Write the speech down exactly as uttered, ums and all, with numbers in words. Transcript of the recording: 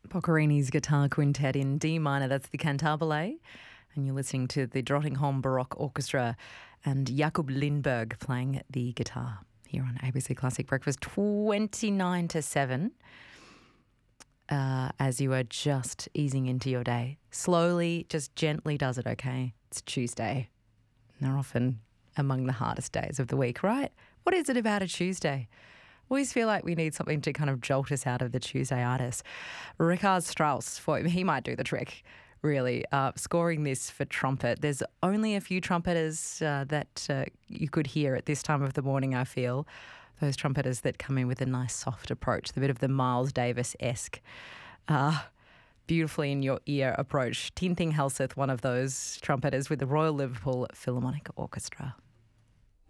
Boccherini's Guitar Quintet in D minor, that's the Cantabile. And you're listening to the Drottningholm Baroque Orchestra and Jakub Lindberg playing the guitar here on A B C Classic Breakfast, twenty-nine to seven. Uh, as you are just easing into your day. Slowly, just gently does it, okay? It's Tuesday. And they're often among the hardest days of the week, right? What is it about a Tuesday? Always feel like we need something to kind of jolt us out of the Tuesday-itis. Richard Strauss, for he might do the trick, really, uh, scoring this for trumpet. There's only a few trumpeters uh, that uh, you could hear at this time of the morning, I feel. Those trumpeters that come in with a nice soft approach, the bit of the Miles Davis-esque, uh, beautifully in your ear approach. Tinting Helseth, one of those trumpeters with the Royal Liverpool Philharmonic Orchestra.